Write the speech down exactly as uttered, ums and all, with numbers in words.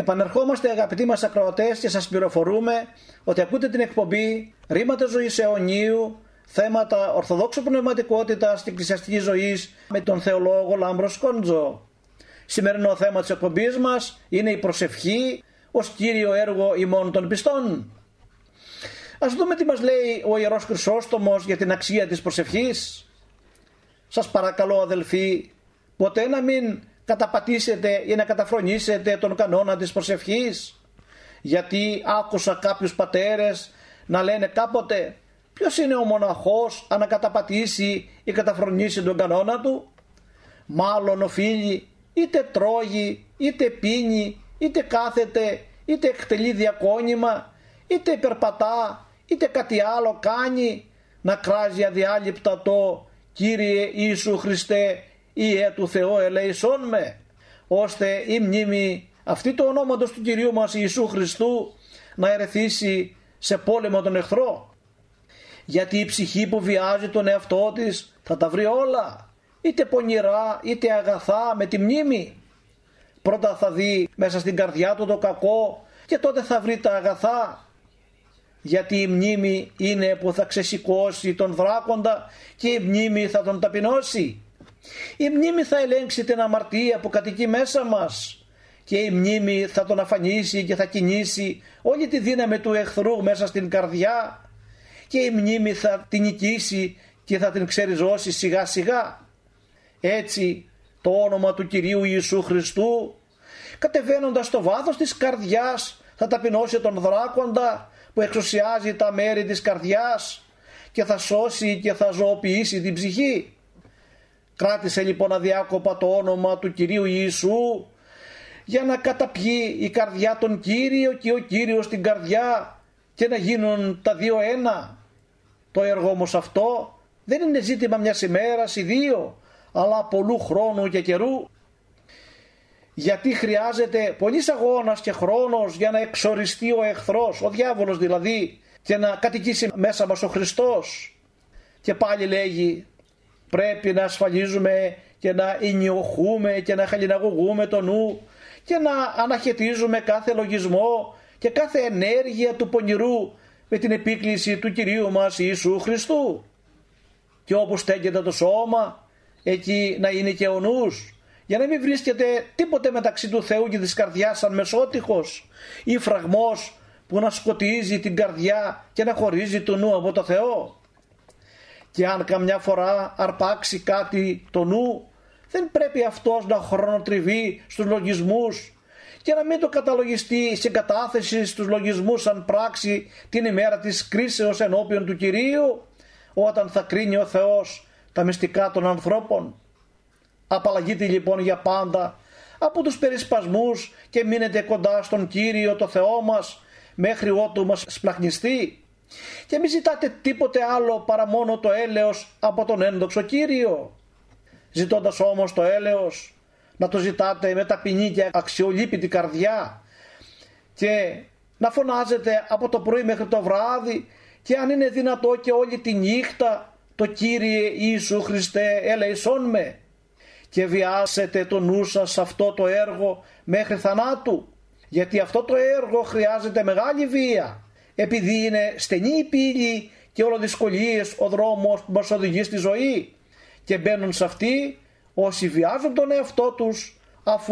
Επανερχόμαστε, αγαπητοί μας ακροατές, και σας πληροφορούμε ότι ακούτε την εκπομπή Ρήματα Ζωής Αιωνίου, θέματα ορθοδόξου πνευματικότητας και εκκλησιαστικής ζωής, με τον θεολόγο Λάμπρο Σκόντζο. Σημερινό θέμα της εκπομπής μας είναι η προσευχή ως κύριο έργο ημών των πιστών. Ας δούμε τι μας λέει ο Ιερός Χρυσόστομος για την αξία της προσευχής. Σας παρακαλώ, αδελφοί, ποτέ να μην καταπατήσετε ή να καταφρονήσετε τον κανόνα της προσευχής, γιατί άκουσα κάποιους πατέρες να λένε κάποτε: ποιος είναι ο μοναχός αν καταπατήσει ή καταφρονήσει τον κανόνα του? Μάλλον οφείλει είτε τρώγει, είτε πίνει, είτε κάθεται, είτε εκτελεί διακόνημα, είτε περπατά, είτε κάτι άλλο κάνει, να κράζει αδιάλειπτα το «Κύριε Ιησού Χριστέ, Ιε του Θεού ελέησόν με», ώστε η μνήμη αυτή του ονόματος του Κυρίου μας Ιησού Χριστού να ερεθίσει σε πόλεμο τον εχθρό. Γιατί η ψυχή που βιάζει τον εαυτό της θα τα βρει όλα, είτε πονηρά είτε αγαθά, με τη μνήμη. Πρώτα θα δει μέσα στην καρδιά του το κακό και τότε θα βρει τα αγαθά. Γιατί η μνήμη είναι που θα ξεσηκώσει τον δράκοντα και η μνήμη θα τον ταπεινώσει. Η μνήμη θα ελέγξει την αμαρτία που κατοικεί μέσα μας και η μνήμη θα τον αφανίσει και θα κινήσει όλη τη δύναμη του εχθρού μέσα στην καρδιά και η μνήμη θα την νικήσει και θα την ξεριζώσει σιγά σιγά. Έτσι το όνομα του Κυρίου Ιησού Χριστού, κατεβαίνοντας στο βάθος της καρδιάς, θα ταπεινώσει τον δράκοντα που εξουσιάζει τα μέρη της καρδιάς και θα σώσει και θα ζωοποιήσει την ψυχή. Κράτησε λοιπόν αδιάκοπα το όνομα του Κυρίου Ιησού για να καταπιεί η καρδιά τον Κύριο και ο Κύριος την καρδιά και να γίνουν τα δύο ένα. Το έργο όμως αυτό δεν είναι ζήτημα μιας ημέρας ή δύο, αλλά πολλού χρόνου και καιρού. Γιατί χρειάζεται πολύς αγώνας και χρόνος για να εξοριστεί ο εχθρός, ο διάβολος δηλαδή, και να κατοικήσει μέσα μας ο Χριστός. Και πάλι λέγει: πρέπει να ασφαλίζουμε και να ενιοχούμε και να χαλιναγωγούμε το νου και να αναχαιτίζουμε κάθε λογισμό και κάθε ενέργεια του πονηρού με την επίκληση του Κυρίου μας Ιησού Χριστού. Και όπου στέκεται το σώμα, εκεί να είναι και ο νους, για να μην βρίσκεται τίποτε μεταξύ του Θεού και της καρδιάς σαν μεσότυχος ή φραγμός που να σκοτίζει την καρδιά και να χωρίζει το νου από το Θεό. Και αν καμιά φορά αρπάξει κάτι το νου, δεν πρέπει αυτός να χρονοτριβεί στους λογισμούς και να μην το καταλογιστεί σε κατάθεση στους λογισμούς σαν πράξη την ημέρα της κρίσεως ενώπιον του Κυρίου, όταν θα κρίνει ο Θεός τα μυστικά των ανθρώπων. Απαλλαγείτε λοιπόν για πάντα από τους περισπασμούς και μείνετε κοντά στον Κύριο το Θεό μας μέχρι ότου μας σπλαχνιστεί. Και μην ζητάτε τίποτε άλλο παρά μόνο το έλεος από τον ένδοξο Κύριο. Ζητώντας όμως το έλεος, να το ζητάτε με ταπεινή και αξιολύπητη καρδιά και να φωνάζετε από το πρωί μέχρι το βράδυ και αν είναι δυνατό και όλη τη νύχτα το «Κύριε Ιησού Χριστέ ελέησόν με», και βιάσετε το νου σας σε αυτό το έργο μέχρι θανάτου, γιατί αυτό το έργο χρειάζεται μεγάλη βία, επειδή είναι στενή η πύλη και όλο δυσκολίες ο δρόμος που μας οδηγεί στη ζωή, και μπαίνουν σε αυτή όσοι βιάζουν τον εαυτό τους, αφού